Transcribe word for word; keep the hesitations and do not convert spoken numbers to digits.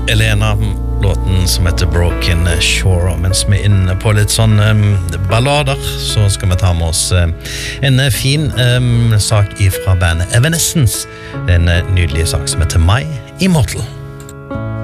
Elena, låten som heter Broken Shore. Mens vi er inne på litt sånn um, ballader, så skal vi ta med oss uh, en fin um, sak ifra bandet Evanescence. En uh, nydelig sak som heter My Immortal.